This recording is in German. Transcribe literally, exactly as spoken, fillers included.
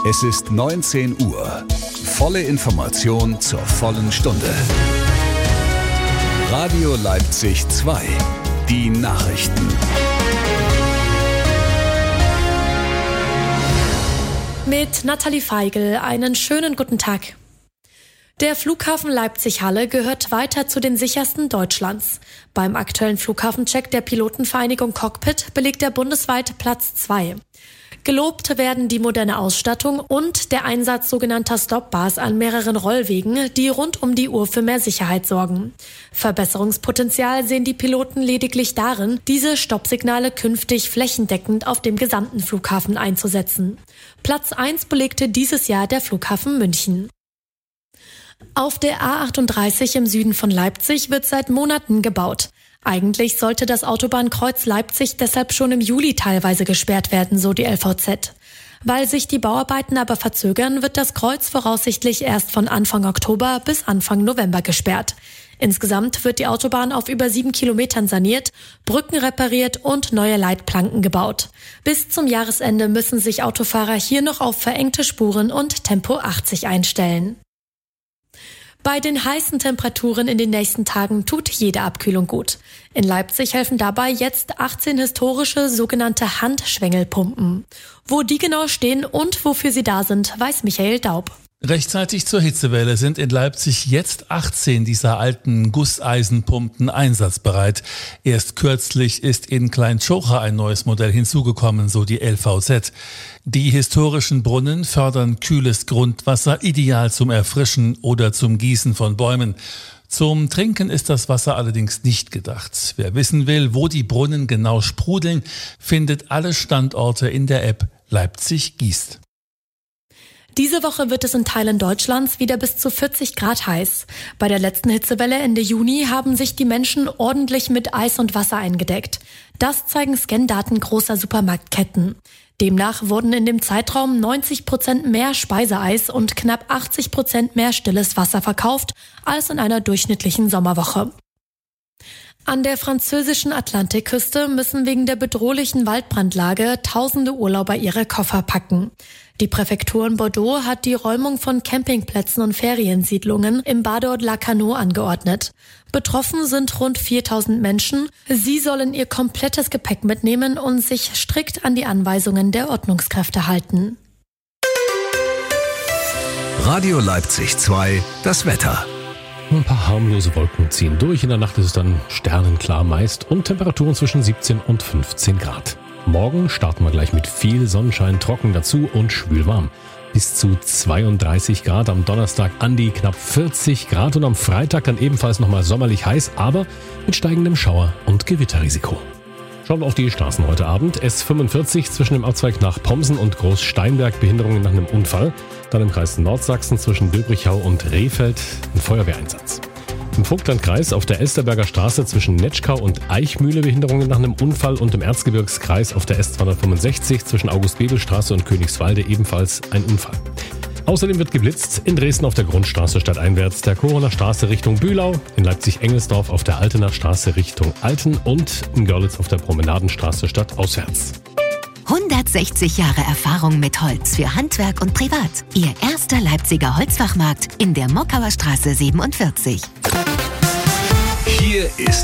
Es ist neunzehn Uhr. Volle Information zur vollen Stunde. Radio Leipzig zwei. Die Nachrichten. Mit Nathalie Feigl einen schönen guten Tag. Der Flughafen Leipzig-Halle gehört weiter zu den sichersten Deutschlands. Beim aktuellen Flughafencheck der Pilotenvereinigung Cockpit belegt er bundesweit Platz zwei. Gelobt werden die moderne Ausstattung und der Einsatz sogenannter Stop-Bars an mehreren Rollwegen, die rund um die Uhr für mehr Sicherheit sorgen. Verbesserungspotenzial sehen die Piloten lediglich darin, diese Stoppsignale künftig flächendeckend auf dem gesamten Flughafen einzusetzen. Platz eins belegte dieses Jahr der Flughafen München. Auf der A achtunddreißig im Süden von Leipzig wird seit Monaten gebaut. Eigentlich sollte das Autobahnkreuz Leipzig deshalb schon im Juli teilweise gesperrt werden, so die L V Z. Weil sich die Bauarbeiten aber verzögern, wird das Kreuz voraussichtlich erst von Anfang Oktober bis Anfang November gesperrt. Insgesamt wird die Autobahn auf über sieben Kilometern saniert, Brücken repariert und neue Leitplanken gebaut. Bis zum Jahresende müssen sich Autofahrer hier noch auf verengte Spuren und Tempo achtzig einstellen. Bei den heißen Temperaturen in den nächsten Tagen tut jede Abkühlung gut. In Leipzig helfen dabei jetzt achtzehn historische sogenannte Handschwengelpumpen. Wo die genau stehen und wofür sie da sind, weiß Michael Daub. Rechtzeitig zur Hitzewelle sind in Leipzig jetzt achtzehn dieser alten Gusseisenpumpen einsatzbereit. Erst kürzlich ist in Klein-Tschocha ein neues Modell hinzugekommen, so die L V Z. Die historischen Brunnen fördern kühles Grundwasser, ideal zum Erfrischen oder zum Gießen von Bäumen. Zum Trinken ist das Wasser allerdings nicht gedacht. Wer wissen will, wo die Brunnen genau sprudeln, findet alle Standorte in der App Leipzig gießt. Diese Woche wird es in Teilen Deutschlands wieder bis zu vierzig Grad heiß. Bei der letzten Hitzewelle Ende Juni haben sich die Menschen ordentlich mit Eis und Wasser eingedeckt. Das zeigen Scandaten großer Supermarktketten. Demnach wurden in dem Zeitraum neunzig Prozent mehr Speiseeis und knapp achtzig Prozent mehr stilles Wasser verkauft als in einer durchschnittlichen Sommerwoche. An der französischen Atlantikküste müssen wegen der bedrohlichen Waldbrandlage tausende Urlauber ihre Koffer packen. Die Präfektur in Bordeaux hat die Räumung von Campingplätzen und Feriensiedlungen im Badeort Lacanau angeordnet. Betroffen sind rund viertausend Menschen. Sie sollen ihr komplettes Gepäck mitnehmen und sich strikt an die Anweisungen der Ordnungskräfte halten. Radio Leipzig zwei, das Wetter. Ein paar harmlose Wolken ziehen durch. In der Nacht ist es dann sternenklar meist und Temperaturen zwischen siebzehn und fünfzehn Grad. Morgen starten wir gleich mit viel Sonnenschein, trocken dazu und schwülwarm. Bis zu zweiunddreißig Grad am Donnerstag, an die knapp vierzig Grad und am Freitag dann ebenfalls nochmal sommerlich heiß, aber mit steigendem Schauer- und Gewitterrisiko. Schauen wir auf die Straßen heute Abend. S fünfundvierzig zwischen dem Abzweig nach Pomsen und Großsteinberg, Behinderungen nach einem Unfall. Dann im Kreis Nordsachsen zwischen Döbrichau und Rehfeld ein Feuerwehreinsatz. Im Vogtlandkreis auf der Elsterberger Straße zwischen Netschkau und Eichmühle Behinderungen nach einem Unfall und im Erzgebirgskreis auf der S zweihundertfünfundsechzig zwischen August-Bebel-Straße und Königswalde ebenfalls ein Unfall. Außerdem wird geblitzt in Dresden auf der Grundstraße stadteinwärts, der Koroner Straße Richtung Bühlau, in Leipzig-Engelsdorf auf der Altener Straße Richtung Alten und in Görlitz auf der Promenadenstraße stadtauswärts. hundertsechzig Jahre Erfahrung mit Holz für Handwerk und Privat. Ihr erster Leipziger Holzfachmarkt in der Mockauer Straße siebenundvierzig. Hier ist